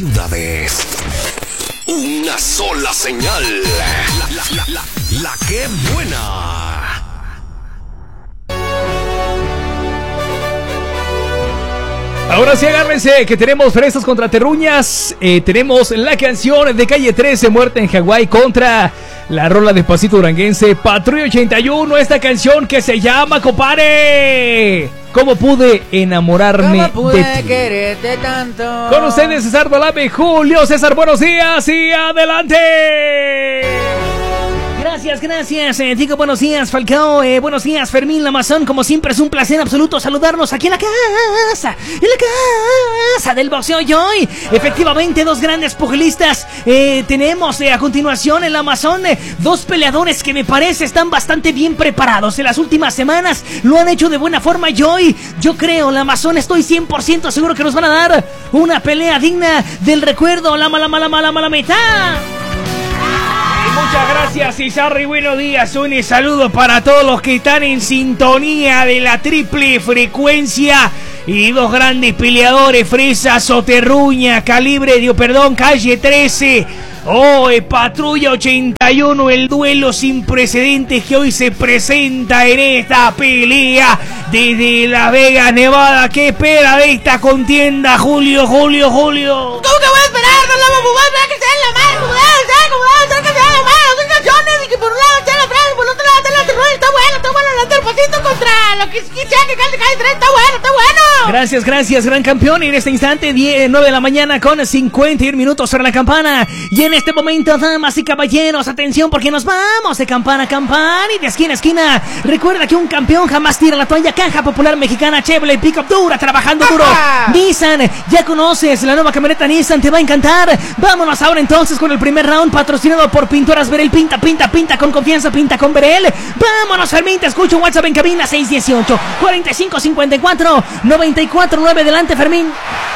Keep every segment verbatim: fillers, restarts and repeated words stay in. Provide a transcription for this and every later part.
ciudades. Una sola señal. La, la, la, la, la que buena. Ahora sí, agárrense que tenemos fresas contra terruñas. Eh, tenemos la canción de Calle trece, Muerte en Hawái, contra la rola de Pasito Duranguense, Patrulla ochenta y uno. Esta canción que se llama, compadre, ¿cómo pude enamorarme ¿Cómo pude de ti? quererte tanto? Con ustedes, César Dolame, Julio César, buenos días y adelante. Gracias, gracias, eh, digo buenos días, Falcao, eh, buenos días, Fermín Lamazón, como siempre es un placer absoluto saludarnos aquí en la casa, en la casa del boxeo. Y hoy, efectivamente, dos grandes pugilistas, eh, tenemos eh, a continuación en la Amazon, eh, dos peleadores que me parece están bastante bien preparados, en las últimas semanas lo han hecho de buena forma y hoy, yo creo, la Amazon, estoy cien por ciento seguro que nos van a dar una pelea digna del recuerdo, la mala, mala, mala, mala mitad. Muchas gracias, Izarri, buenos días, un saludo para todos los que están en sintonía de la triple frecuencia y dos grandes peleadores, Fresas o Terruña, Calibre, Dios perdón, Calle trece, oh, eh, Patrulla ochenta y uno, el duelo sin precedentes que hoy se presenta en esta pelea desde Las Vegas, Nevada. ¿Qué espera de esta contienda, Julio, Julio, Julio? ¿Cómo que voy a esperar? No la vamos a esperar que sea en la mano, como debe ser, como debe ser que sea en la mano, son canciones y que por un lado esté la frase, por el otro lado esté la terror, está bueno, está bueno, el pasito contra lo que sea que cae, cae tres, está bueno, está bueno. Gracias, gracias, gran campeón. Y en este instante, diez, nueve de la mañana con cincuenta y un minutos sobre la campana. Y en este momento, damas y caballeros, atención porque nos vamos de campana a campana y de esquina a esquina. Recuerda que un campeón jamás tira la toalla. Caja Popular Mexicana, Chevrolet Pickup dura, trabajando duro. Nissan, ya conoces la nueva camioneta Nissan, te va a encantar. Vámonos ahora entonces con el primer round, patrocinado por Pinturas Verel. Pinta, pinta, pinta con confianza, pinta con Verel. Vámonos, Fermín, te escucho. WhatsApp en cabina seis uno ocho, cuatro cinco cinco cuatro, nueve cuatro nueve. Adelante, Fermín.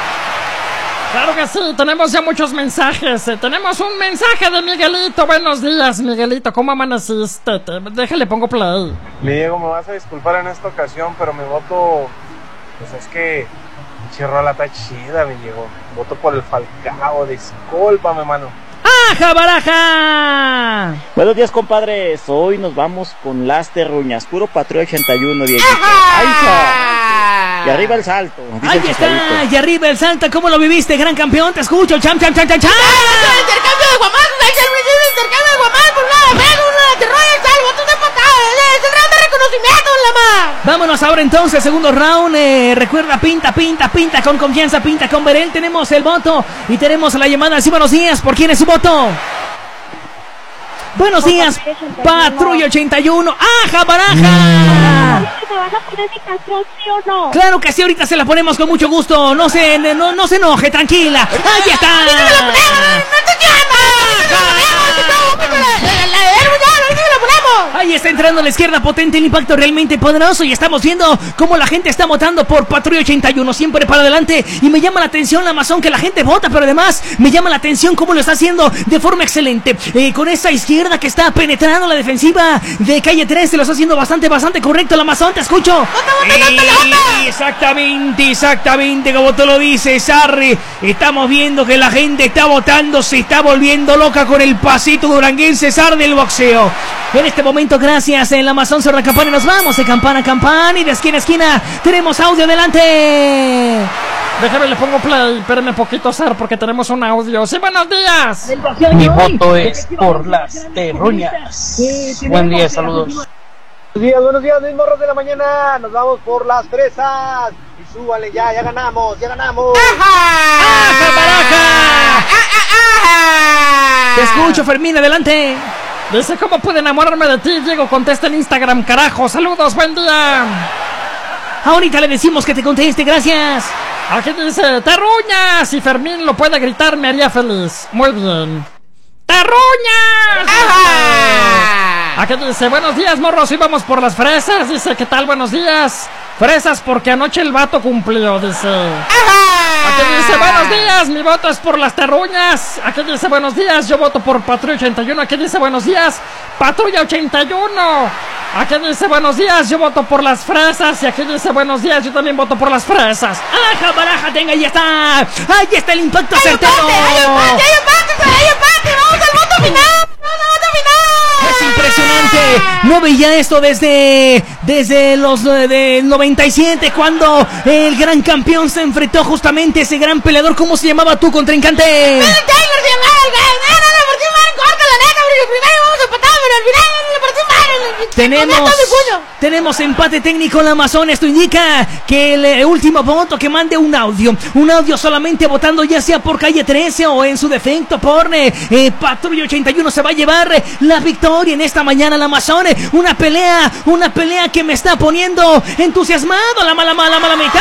Claro que sí, tenemos ya muchos mensajes. Eh, tenemos un mensaje de Miguelito. Buenos días, Miguelito, ¿cómo amaneciste? Te, déjale, pongo play. Mi Diego, me vas a disculpar en esta ocasión, pero mi voto, pues es que Chirrola está chida, mi Diego. Voto por el Falcao, discúlpame, mano. ¡Aja, baraja! Buenos días, compadres. Hoy nos vamos con las terruñas. Puro Patrulla ochenta y uno, Diego. Y arriba el salto. Ahí está, y arriba el salto. ¿Cómo lo viviste, gran campeón? Te escucho. Cham, cham, cham, cham, cham. ¡El intercambio de guamazos! ¡El intercambio de guamazos! Por un lado, pega, uno la terror, el salvo, tú te patada. Es el round de reconocimiento, Lama. Vámonos ahora entonces, segundo round. Eh, recuerda, pinta, pinta, pinta con confianza, pinta con Verel. Tenemos el voto y tenemos la llamada. Sí, buenos días. ¿Por quién es su voto? Buenos días, Patrulla ochenta y uno. ¡Aja, baraja! ¿Me vas a poner mi canción, sí o no? Claro que sí, ahorita se la ponemos con mucho gusto. No se, no, no se enoje, tranquila. ¡Ahí está! ¡No te Ahí está entrando a la izquierda, potente, el impacto realmente poderoso. Y estamos viendo cómo la gente está votando por Patrulla ochenta y uno, siempre para adelante. Y me llama la atención la Amazon que la gente vota, pero además me llama la atención cómo lo está haciendo de forma excelente, eh, con esa izquierda que está penetrando la defensiva de Calle trece. Lo está haciendo bastante, bastante correcto la Amazon, te escucho. Eh, exactamente, exactamente como tú lo dices, Sarri. Estamos viendo que la gente está votando, se está volviendo loca con el pasito duranguense, Sarri del boxeo. En este momento, gracias en la Amazon sobre la campana, nos vamos de campana a campana y de esquina a esquina. Tenemos audio, adelante. Déjame, le pongo play, espérame un poquito, Sar, porque tenemos un audio. ¡Sí, buenos días! Mi voto es por las terruñas. Buen día, saludos. Buenos días, buenos días, mis morros de la mañana. Nos vamos por las fresas. Y súbale ya, ya ganamos, ya ganamos. ¡Aja! ¡Aja, baraja! Te escucho, Fermín, adelante. Dice, ¿cómo pude enamorarme de ti? Diego, contesta en Instagram, carajo. Saludos, buen día. Ahorita le decimos que te conteste, gracias. Aquí dice, terruñas. Si Fermín lo puede gritar, me haría feliz. Muy bien. ¡Terruñas! ¡Ajá! Aquí dice, buenos días, morros, y vamos por las fresas. Dice, ¿qué tal? Buenos días. Fresas porque anoche el vato cumplió, dice. ¡Ajá! Aquí dice, buenos días, mi voto es por las terruñas. Aquí dice, buenos días, yo voto por Patrulla ochenta y uno. Aquí dice, buenos días, Patrulla ochenta y uno. Aquí dice buenos días, yo voto por las fresas. Y aquí dice buenos días, yo también voto por las fresas. ¡Ajá, baraja, tenga, ahí está! ¡Ahí está el impacto ¡Hay certero! empate, hay empate, hay empate, hay empate! ¡Vamos al voto final! ¡Vamos al voto final! Es impresionante. No veía esto desde desde los eh, del noventa y siete, cuando el gran campeón se enfrentó justamente a ese gran peleador. ¿Cómo se llamaba tu contrincante? Bill Taylor se llamaba el gran. No, no, le partí mal en corto, la neta, porque primero íbamos empatados, pero al final le partí mal. Tenemos, tenemos empate técnico en la Amazon. Esto indica que el eh, último voto que mande un audio, un audio solamente votando ya sea por Calle trece o en su defecto por eh, eh, Patrulla ochenta y uno, se va a llevar eh, la victoria en esta mañana la Amazon. Eh, una pelea, una pelea que me está poniendo entusiasmado, la mala, mala, mala mitad.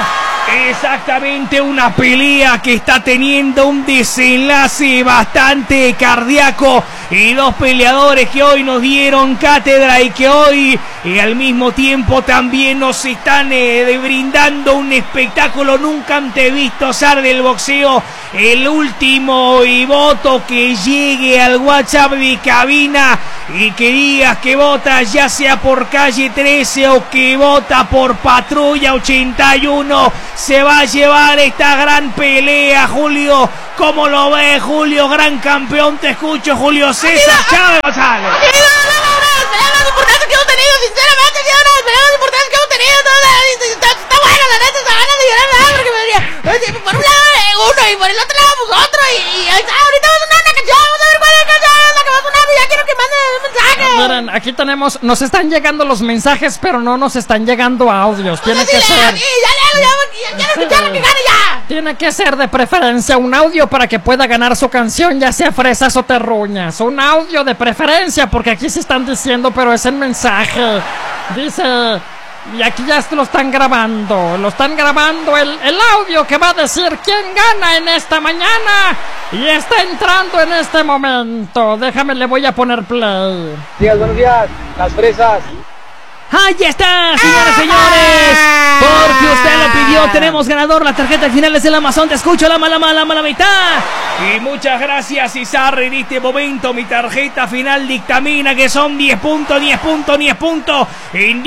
Exactamente, una pelea que está teniendo un desenlace bastante cardíaco, y dos peleadores que hoy nos dieron cátedra y que hoy y al mismo tiempo también nos están eh, brindando un espectáculo nunca antes visto, zar del boxeo. El último y voto que llegue al WhatsApp de cabina y que digas que vota ya sea por Calle trece o que vota por Patrulla ochenta y uno, se va a llevar esta gran pelea. Julio, ¿cómo lo ves, Julio? Gran campeón, te escucho, Julio César Chávez González. Ha sido una de las peleas más importantes que hemos tenido, sinceramente, ha sido una de las peleas más importantes que hemos tenido. Está, está buena, la neta, está ganas de llorar, ¿verdad? Porque me diría, por un lado uno y por el otro lado pues otro, y, y ahí está, ahorita vamos a sonar una canción, vamos a ver cuál es la canción la que va a sonar, y ya quiero que manden un mensaje. Miren, aquí tenemos, nos están llegando los mensajes, pero no nos están llegando audios. Tiene Pues que así, ser. ya, ya, ya, ya, quiero escucharla, que gane ya. Tiene que ser de preferencia un audio para que pueda ganar su canción, ya sea fresas o terruñas. Un audio de preferencia, porque aquí se están diciendo, pero es el mensaje. Dice, y aquí ya lo están grabando, lo están grabando el, el audio que va a decir quién gana en esta mañana. Y está entrando en este momento. Déjame, le voy a poner play. Días, buenos días, las fresas. ¡Ahí está, señoras y señores! Porque usted lo pidió, tenemos ganador. La tarjeta final es el Amazon. Te escucho, la mala, mala, mala mitad. Y muchas gracias, Izarra. En este momento mi tarjeta final dictamina que son diez puntos, diez puntos, diez puntos. En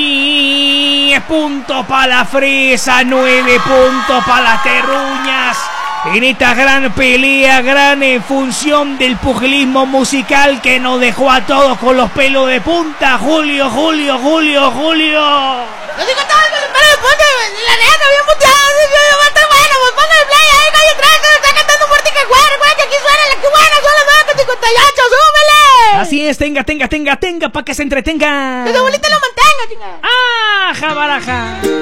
diez puntos para la fresa, nueve puntos para las terruñas. En esta gran pelea, gran en función del pugilismo musical que nos dejó a todos con los pelos de punta. Julio, Julio, Julio, Julio. Lo digo todo con el pelo de punta, la neta, bien muteado, va a estar bueno, pues ponga el play ahí, Calle trece, está cantando fuerte que juega, recuerda que aquí suena la que buena, son las nueve con cincuenta y ocho, súbele. Así es, tenga, tenga, tenga, tenga, para que se entretenga. Que su abuelita lo mantenga, chingada. ¡Ah, jabaraja!